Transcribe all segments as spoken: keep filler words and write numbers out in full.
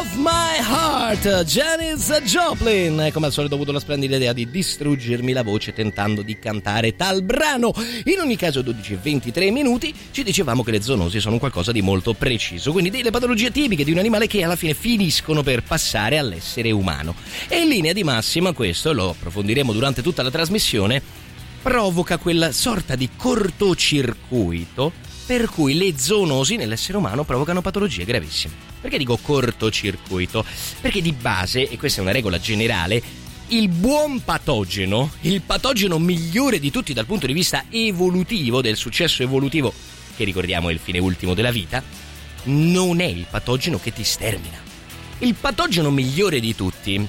of My Heart, Janis Joplin. Come al solito ho avuto la splendida idea di distruggermi la voce tentando di cantare tal brano. In ogni caso, dodici e ventitré minuti, ci dicevamo che le zoonosi sono un qualcosa di molto preciso, quindi delle patologie tipiche di un animale che alla fine finiscono per passare all'essere umano. E in linea di massima, questo lo approfondiremo durante tutta la trasmissione, provoca quella sorta di cortocircuito per cui le zoonosi nell'essere umano provocano patologie gravissime. Perché dico cortocircuito? Perché di base, e questa è una regola generale, il buon patogeno, il patogeno migliore di tutti dal punto di vista evolutivo, del successo evolutivo, che ricordiamo è il fine ultimo della vita, non è il patogeno che ti stermina. Il patogeno migliore di tutti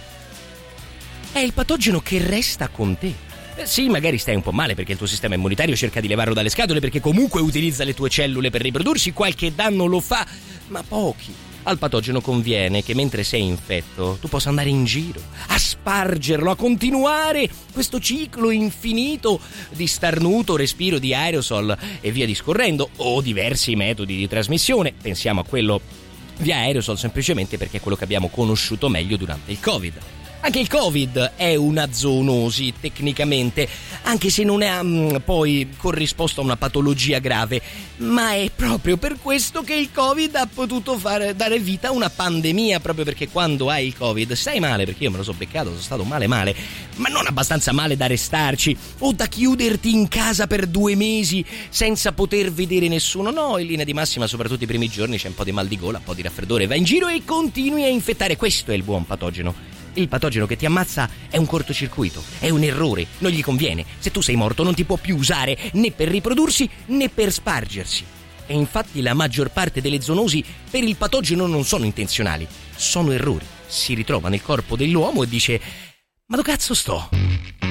è il patogeno che resta con te. Eh sì, magari stai un po' male perché il tuo sistema immunitario cerca di levarlo dalle scatole, perché comunque utilizza le tue cellule per riprodursi, qualche danno lo fa, ma pochi. Al patogeno conviene che mentre sei infetto tu possa andare in giro, a spargerlo, a continuare questo ciclo infinito di starnuto, respiro di aerosol e via discorrendo, o diversi metodi di trasmissione. Pensiamo a quello via aerosol semplicemente perché è quello che abbiamo conosciuto meglio durante il Covid. Anche il Covid è una zoonosi tecnicamente, anche se non è um, poi corrisposto a una patologia grave, ma è proprio per questo che il Covid ha potuto fare, dare vita a una pandemia, proprio perché quando hai il Covid stai male, perché io me lo so beccato, sono stato male male, ma non abbastanza male da restarci o da chiuderti in casa per due mesi senza poter vedere nessuno. No, in linea di massima, soprattutto i primi giorni c'è un po' di mal di gola, un po' di raffreddore, vai in giro e continui a infettare. Questo è il buon patogeno. Il patogeno che ti ammazza è un cortocircuito, è un errore, non gli conviene. Se tu sei morto non ti può più usare né per riprodursi né per spargersi. E infatti la maggior parte delle zoonosi per il patogeno non sono intenzionali, sono errori. Si ritrova nel corpo dell'uomo e dice: ma dove cazzo sto?